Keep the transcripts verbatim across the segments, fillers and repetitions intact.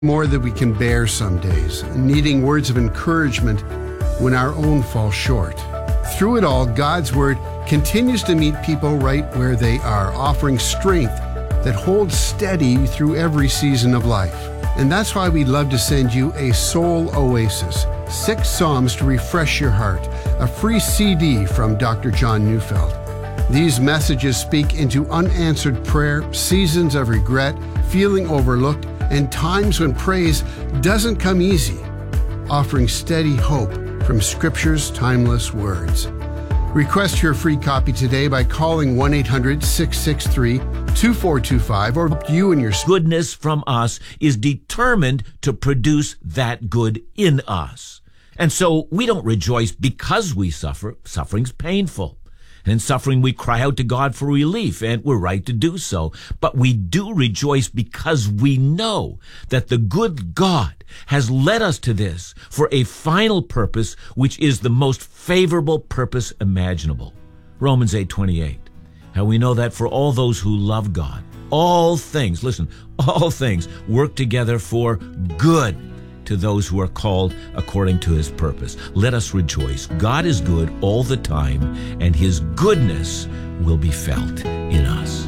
more than we can bear some days, needing words of encouragement when our own fall short. Through it all, God's Word continues to meet people right where they are, offering strength that holds steady through every season of life. And that's why we'd love to send you a Soul Oasis, six Psalms to refresh your heart, a free C D from Doctor John Neufeld. These messages speak into unanswered prayer, seasons of regret, feeling overlooked, and times when praise doesn't come easy, offering steady hope from Scripture's timeless words. Request your free copy today by calling one eight hundred, six six three, two four two five or you and your goodness from us is determined to produce that good in us. And so we don't rejoice because we suffer. Suffering's painful. And in suffering, we cry out to God for relief, and we're right to do so. But we do rejoice because we know that the good God has led us to this for a final purpose, which is the most favorable purpose imaginable. Romans eight twenty-eight. How we know that for all those who love God, all things, listen, all things work together for good to those who are called according to his purpose. Let us rejoice. God is good all the time, and his goodness will be felt in us.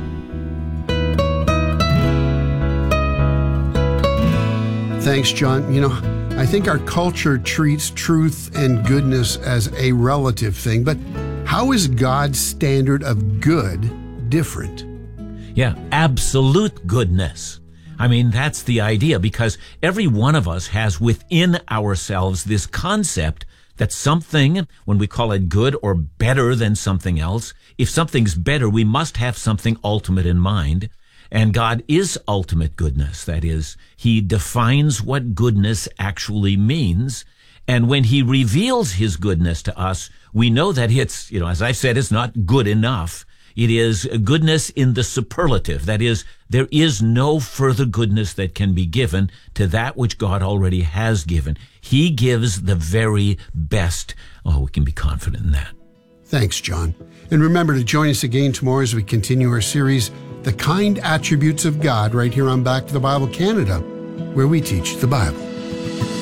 Thanks, John. You know, I think our culture treats truth and goodness as a relative thing, but how is God's standard of good different? Yeah, absolute goodness. I mean, that's the idea, because every one of us has within ourselves this concept that something, when we call it good or better than something else, if something's better, we must have something ultimate in mind. And God is ultimate goodness. That is, he defines what goodness actually means. And when he reveals his goodness to us, we know that it's, you know, as I've said, it's not good enough. It is goodness in the superlative. That is, there is no further goodness that can be given to that which God already has given. He gives the very best. Oh, we can be confident in that. Thanks, John. And remember to join us again tomorrow as we continue our series, The Kind Attributes of God, right here on Back to the Bible Canada, where we teach the Bible.